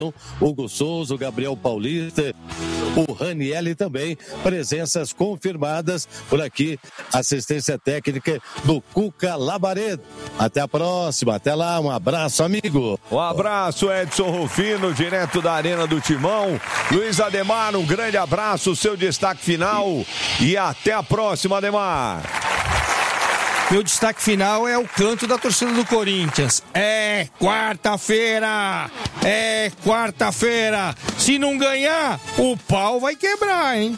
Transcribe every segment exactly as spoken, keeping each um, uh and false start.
Hugo Souza, o Gabriel Paulista, o Raniel também, presenças confirmadas por aqui, assistência técnica do Cuca Labaredo. Até a próxima, até lá, um abraço, amigo. Um abraço, Edson Rufino, direto da Arena do Timão. Luiz Ademar, um grande abraço, seu destaque final e até a próxima, Ademar. Meu destaque final é o canto da torcida do Corinthians. É quarta-feira! É quarta-feira! Se não ganhar, o pau vai quebrar, hein?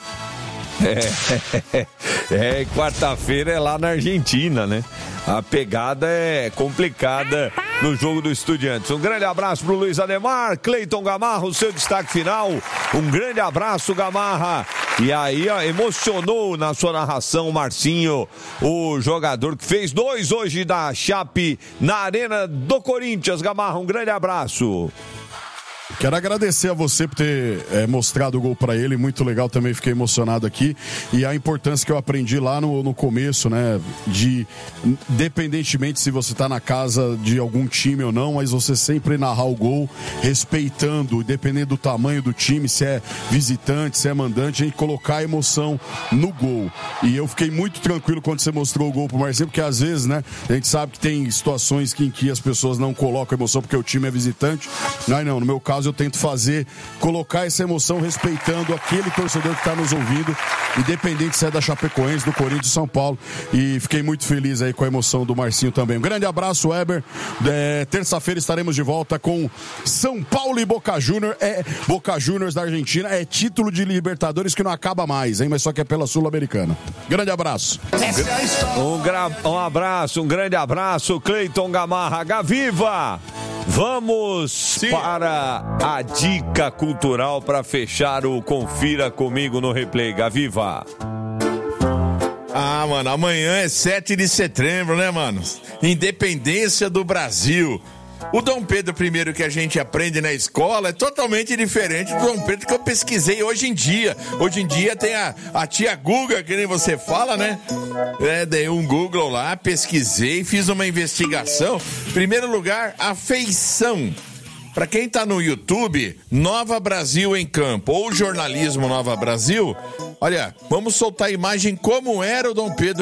É, é, é quarta-feira é lá na Argentina, né? A pegada é complicada no jogo do Estudiantes. Um grande abraço pro Luiz Ademar, Cleiton Gamarra, o seu destaque final. Um grande abraço, Gamarra. E aí, ó, emocionou na sua narração o Marcinho, o jogador que fez dois hoje da Chape na Arena do Corinthians. Gamarra, um grande abraço. Quero agradecer a você por ter é, mostrado o gol para ele, muito legal também, fiquei emocionado aqui, e a importância que eu aprendi lá no, no começo, né, de, independentemente se você tá na casa de algum time ou não, mas você sempre narrar o gol, respeitando, dependendo do tamanho do time, se é visitante, se é mandante, a gente colocar a emoção no gol, e eu fiquei muito tranquilo quando você mostrou o gol pro Marcelo, porque às vezes, né, a gente sabe que tem situações que, em que as pessoas não colocam emoção porque o time é visitante, não, não, no meu caso eu tento fazer, colocar essa emoção respeitando aquele torcedor que está nos ouvindo, independente se é da Chapecoense, do Corinthians, São Paulo, e fiquei muito feliz aí com a emoção do Marcinho também. Um grande abraço, Weber. É, terça-feira estaremos de volta com São Paulo e Boca Juniors, é, Boca Juniors da Argentina, é título de Libertadores que não acaba mais, hein, mas só que é pela Sul-Americana. Grande abraço. Um, gra... um abraço, um grande abraço, Cleiton Gamarra, Gaviva. Vamos Sim. para a dica cultural para fechar o Confira Comigo no Replay. Gaviva. Ah, mano, amanhã é sete de setembro, né, mano? Independência do Brasil. O Dom Pedro I que a gente aprende na escola é totalmente diferente do Dom Pedro que eu pesquisei hoje em dia. Hoje em dia tem a, a tia Guga, que nem você fala, né? É, dei um Google lá, pesquisei, fiz uma investigação. Primeiro lugar, a feição. Para quem tá no YouTube, Nova Brasil em Campo ou Jornalismo Nova Brasil, olha, vamos soltar a imagem como era o Dom Pedro